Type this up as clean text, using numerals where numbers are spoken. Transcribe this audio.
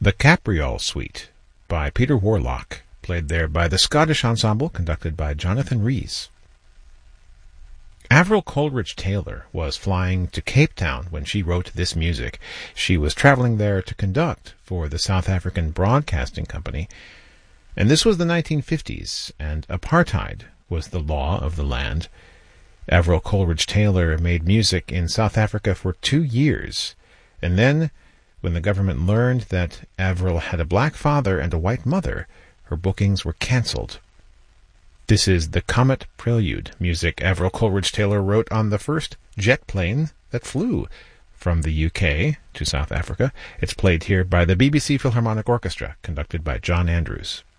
The Capriole Suite by Peter Warlock, played there by the Scottish Ensemble, conducted by Jonathan Rhys. Avril Coleridge Taylor was flying to Cape Town when she wrote this music. She was traveling there to conduct for the South African Broadcasting Company. And this was the 1950s, and apartheid was the law of the land. Avril Coleridge Taylor made music in South Africa for 2 years, and then, when the government learned that Avril had a black father and a white mother, her bookings were cancelled. This is the Comet Prelude, music Avril Coleridge Taylor wrote on the first jet plane that flew from the UK to South Africa. It's played here by the BBC Philharmonic Orchestra, conducted by John Andrews.